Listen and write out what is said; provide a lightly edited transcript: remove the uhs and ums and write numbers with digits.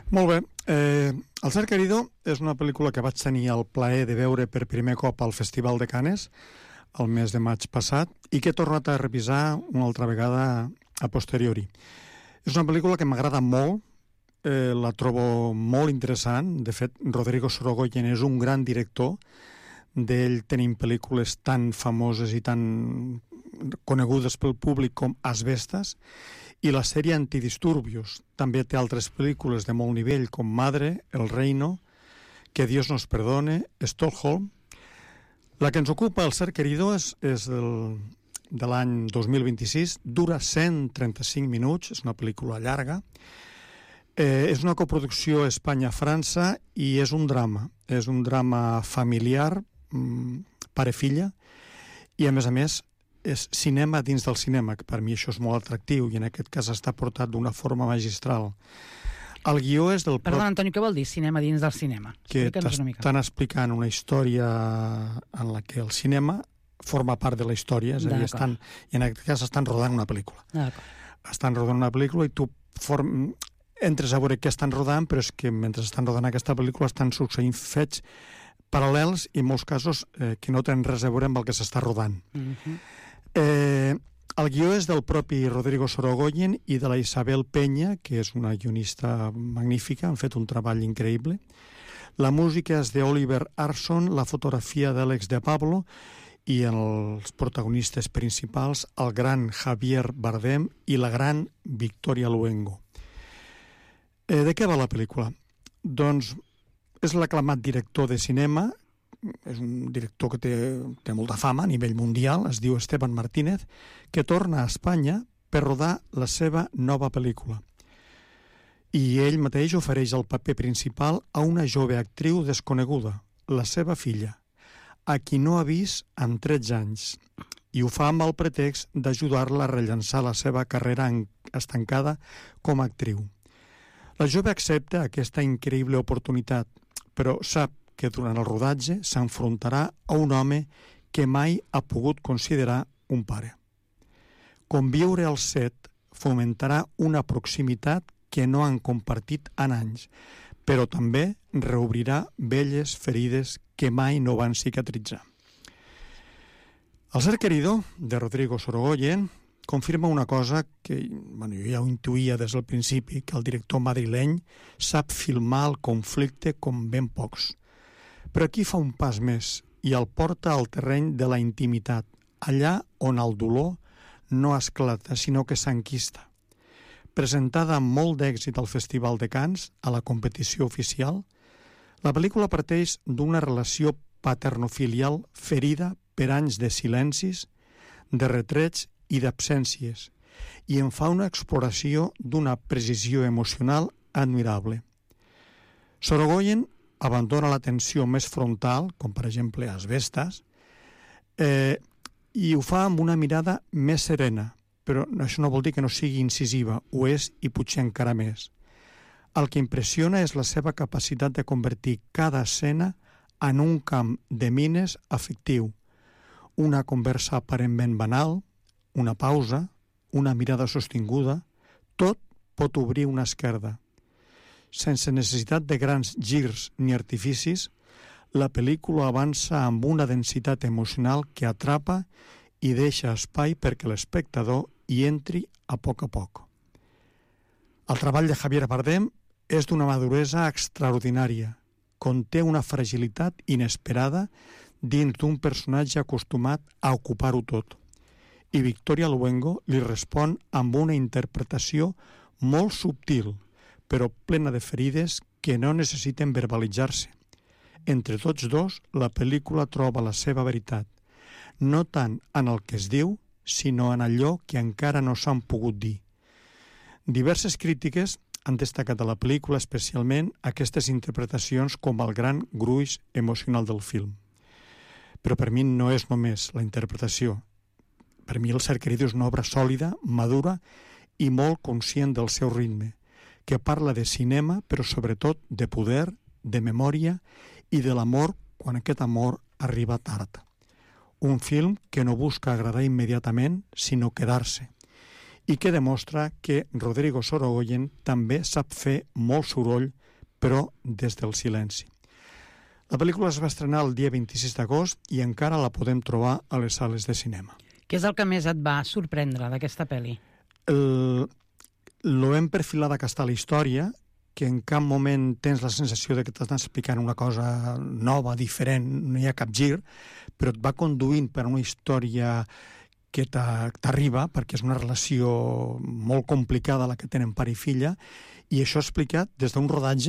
Molt bé. El Ser Querido és una pel·lícula que vaig tenir el plaer de veure per primer cop al Festival de Canes el mes de maig passat i que he tornat a revisar una altra vegada a posteriori. És una pel·lícula que m'agrada molt, la trobo molt interessant. De fet, Rodrigo Sorogoyen és un gran director. D'ell tenim pel·lícules tan famoses i tan conegudes pel públic com Asbestas, i la sèrie Antidisturbios. També té altres pel·lícules de molt nivell com Madre, El Reino, Que Dios nos perdone, Stockholm. La que ens ocupa, El Ser Querido, és de l'any 2026, dura 135 minuts, és una pel·lícula llarga. És una coproducció Espanya-França i és un drama familiar, pare-filla, i a més és cinema dins del cinema, que per mi això és molt atractiu i en aquest cas està portat d'una forma magistral. El guió és del... Perdona, Antonio, què vol dir cinema dins del cinema? Que t'estan explicant una història en la que el cinema forma part de la història, és a dir, i en aquest cas estan rodant una pel·lícula. Estan rodant una pel·lícula i tu entres a veure què estan rodant, però és que mentre estan rodant aquesta pel·lícula estan succeint fets paral·lels i en molts casos que no tenen res a veure amb el que s'està rodant. El guió és del propi Rodrigo Sorogoyen i de la Isabel Peña, que és una guionista magnífica, han fet un treball increïble. La música és d'Oliver Arson, la fotografia d'Àlex de Pablo i els protagonistes principals, el gran Javier Bardem i la gran Victoria Luengo. De què va la pel·lícula? Doncs és l'aclamat director de cinema, és un director que té molta fama a nivell mundial, es diu Esteban Martínez, que torna a Espanya per rodar la seva nova pel·lícula. I ell mateix ofereix el paper principal a una jove actriu desconeguda, la seva filla, a qui no ha vist en 13 anys, i ho fa amb el pretext d'ajudar-la a rellançar la seva carrera estancada com a actriu. La jove accepta aquesta increïble oportunitat, però sap que durant el rodatge s'enfrontarà a un home que mai ha pogut considerar un pare. Conviure al set fomentarà una proximitat que no han compartit en anys, però també reobrirà velles ferides que mai no van cicatritzar. El Ser Querido, de Rodrigo Sorogoyen, confirma una cosa que jo ja ho intuïa des del principi, que el director madrileny sap filmar el conflicte com ben pocs. Però aquí fa un pas més i el porta al terreny de la intimitat, allà on el dolor no esclata, sinó que s'enquista. Presentada amb molt d'èxit al Festival de Canes, a la competició oficial, la pel·lícula parteix d'una relació paternofilial ferida per anys de silencis, de retrets i d'absències, i en fa una exploració d'una precisió emocional admirable. Sorogoyen abandona la tensió més frontal, com per exemple Asbestas, i ho fa amb una mirada més serena, però això no vol dir que no sigui incisiva, ho és i potser encara més. El que impressiona és la seva capacitat de convertir cada escena en un camp de mines afectiu, una conversa aparentment banal, una pausa, una mirada sostinguda, tot pot obrir una esquerda. Sense necessitat de grans girs ni artificis, la pel·lícula avança amb una densitat emocional que atrapa i deixa espai perquè l'espectador hi entri a poc. El treball de Javier Bardem és d'una maduresa extraordinària, conté una fragilitat inesperada dins d'un personatge acostumat a ocupar-ho tot. I Victoria Luengo li respon amb una interpretació molt subtil, però plena de ferides que no necessiten verbalitzar-se. Entre tots dos, la pel·lícula troba la seva veritat, no tant en el que es diu, sinó en allò que encara no s'han pogut dir. Diverses crítiques han destacat a la pel·lícula especialment aquestes interpretacions com el gran gruix emocional del film. Però per mi no és només la interpretació. Per mi El Ser Querido és una obra sòlida, madura i molt conscient del seu ritme, que parla de cinema, però sobretot de poder, de memòria i de l'amor quan aquest amor arriba tard. Un film que no busca agradar immediatament, sinó quedar-se, i que demostra que Rodrigo Sorogoyen també sap fer molt soroll, però des del silenci. La pel·lícula es va estrenar el dia 26 d'agost i encara la podem trobar a les sales de cinema. Què és el que més et va sorprendre d'aquesta pel·li? Lo ben perfilada que està la història, que en cap moment tens la sensació de que t'estan explicant una cosa nova, diferent, no hi ha cap gir, però et va conduint per una història que t'arriba, perquè és una relació molt complicada la que tenen pare i filla, i això explicat des d'un rodatge